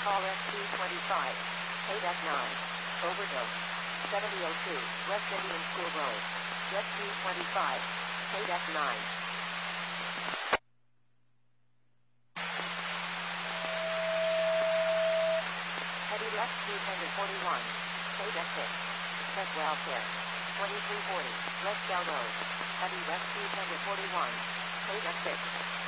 Call ST-25. KDEC 9. Overdose. 7002, West Indian School Road. Jet T-25. KDEC 9. Heavy left T-141. KDEC 6. Check welfare. 2340, West Bell Road. Heavy left T-141. KDEC 6.